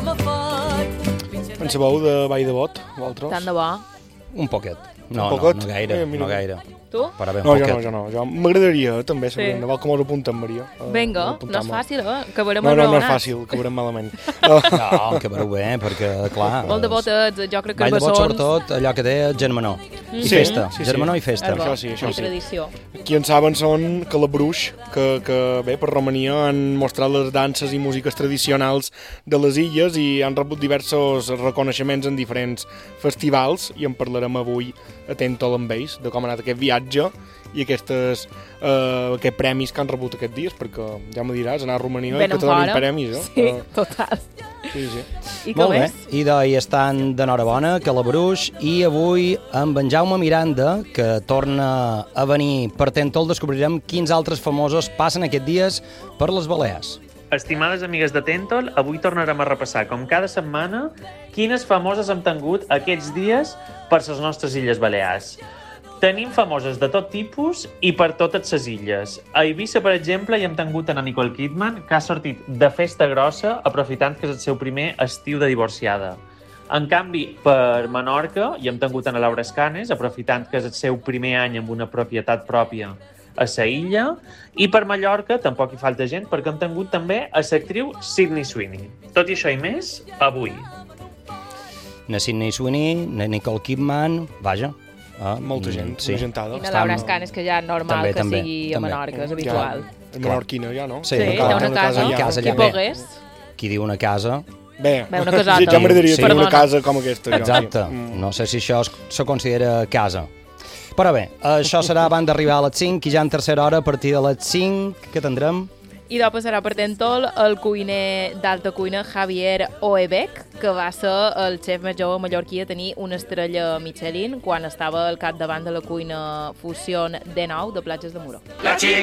En sabeu de Vall de Bot, vosaltres? Tant de bo. Un poquet. No, Un poquet? no gaire, Mira. no gaire. Tu? Però bé, un No, poquet. jo no. M'agradaria també saber, Sí. no val com ho apuntem, Maria. Vinga, no és Apuntam-ho. fàcil, que veurem No és enraonats. fàcil, que veurem malament. No, que veureu bé, perquè, clar... Molt de botets, jo crec que Vall de Bot, Herbassons... sobretot, allò que deia germanor. I Sí, festa. sí, sí. Germanor i festa. Això sí, això I sí. tradició. Qui en saben són Calabruix, que bé, per Romania han mostrat les danses i músiques tradicionals de les illes i han rebut diversos reconeixements en diferents festivals i en parlarem avui atento amb ells, de com ha anat aquest viatge i aquests premis que han rebut aquests dies, perquè ja me diràs, anar a Romania i Venen que te donin fora. premis, eh? Sí, total. Sí. I què Molt bé, més? i d'ahir estan d'enhorabona, Calabruix, i avui amb en Jaume Miranda, que torna a venir per Tentol, descobrirem quins altres famosos passen aquests dies per les Balears. Estimades amigues de Tentol, avui tornarem a repassar, com cada setmana, quines famoses hem tingut aquests dies per les nostres Illes Balears. Tenim famoses de tot tipus i per totes les illes. A Eivissa, per exemple, hi hem tingut a Nicole Kidman, que ha sortit de festa grossa aprofitant que és el seu primer estiu de divorciada. En canvi, per Menorca hi hem tingut a Laura Escanes, aprofitant que és el seu primer any amb una propietat pròpia a la illa, i per Mallorca tampoc hi falta gent, perquè hem tingut també a l'actriu Sydney Sweeney. Tot i això i més, avui. Na Sydney Sweeney, na Nicole Kidman, vaja. Molta gent, sí. una gentada. I na Laura Escanes, que ja és normal que sigui a Menorca, és habitual. Ja, menorquina ja, no? Sí, Sí, hi ha una casa, casa qui allà. pogués. Qui diu una casa... Bé, Bé, una casota. ja m'agradaria Sí. tenir una Perdona. casa com aquesta. Exacte. No sé si això se considera casa. Però bé, això serà abans d'arribar a les 5 i ja en tercera hora, a partir de les 5, que tindrem? I de passarà per Tentol el cuiner d'alta cuina Javier Oebeck, que va ser el xef més jove mallorquí a tenir una estrella Michelin quan estava al capdavant de la cuina Fusion D9 de Platges de Muro.